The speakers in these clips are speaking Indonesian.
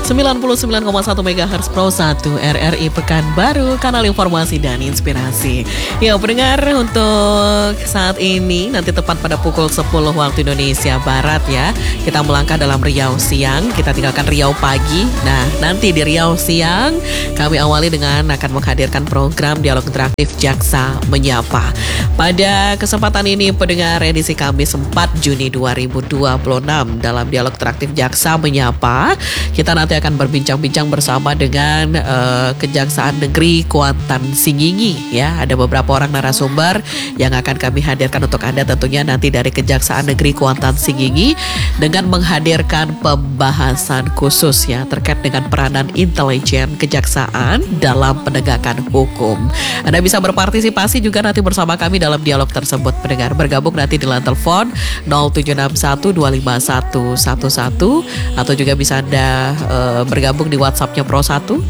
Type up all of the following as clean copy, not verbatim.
99,1 MHz Pro 1 RRI Pekanbaru, kanal informasi dan inspirasi. Ya pendengar, untuk saat ini nanti tepat pada pukul 10 waktu Indonesia Barat ya, kita melangkah dalam Riau Siang, kita tinggalkan Riau Pagi. Nah nanti di Riau Siang kami awali dengan akan menghadirkan program Dialog Interaktif Jaksa Menyapa. Pada kesempatan ini pendengar, edisi Kamis 4 Juni 2026 dalam Dialog Interaktif Jaksa Menyapa, kita nanti akan berbincang-bincang bersama dengan Kejaksaan Negeri Kuantan Singingi ya. Ada beberapa orang narasumber yang akan kami hadirkan untuk Anda tentunya nanti dari Kejaksaan Negeri Kuantan Singingi dengan menghadirkan pembahasan khusus ya terkait dengan peranan intelijen kejaksaan dalam penegakan hukum. Anda bisa berpartisipasi juga nanti bersama kami dalam dialog tersebut pendengar. Bergabung nanti di line telepon 0761251111 atau juga bisa Anda bergabung di WhatsApp-nya Pro 1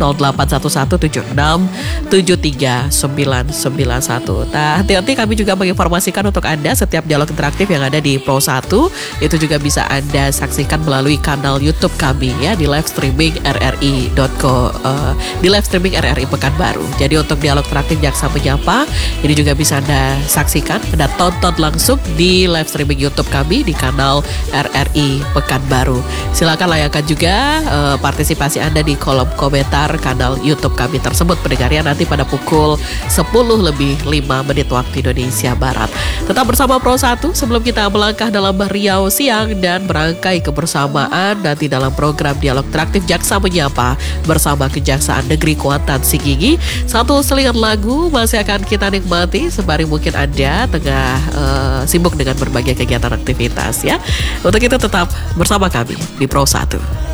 0811767391. Nah, hati-hati kami juga menginformasikan untuk Anda setiap dialog interaktif yang ada di Pro 1 itu juga bisa Anda saksikan melalui kanal YouTube kami ya di live streaming rri.co di live streaming RRI Pekanbaru. Jadi untuk dialog interaktif Jaksa Menyapa ini juga bisa Anda saksikan, Anda tonton langsung di live streaming YouTube kami di kanal RRI Pekanbaru. Silakan layangkan juga partisipasi Anda di kolom komentar kanal YouTube kami tersebut pendengar ya, nanti pada pukul 10:05 waktu Indonesia Barat. Tetap bersama Pro 1 sebelum kita melangkah dalam Riau Siang dan merangkai kebersamaan nanti dalam program Dialog Interaktif Jaksa Menyapa bersama Kejaksaan Negeri Kuantan Singingi. Satu selingan lagu masih akan kita nikmati sembari mungkin Anda tengah sibuk dengan berbagai kegiatan aktivitas ya. Untuk itu tetap bersama kami di Pro 1.